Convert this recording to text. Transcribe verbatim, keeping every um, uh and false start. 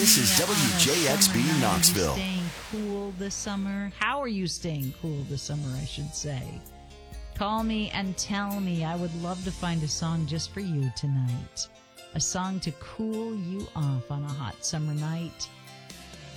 This is W J X B Knoxville. Are you staying cool this summer? How are you staying cool this summer, I should say? Call me and tell me. I would love to find a song just for you tonight. A song to cool you off on a hot summer night.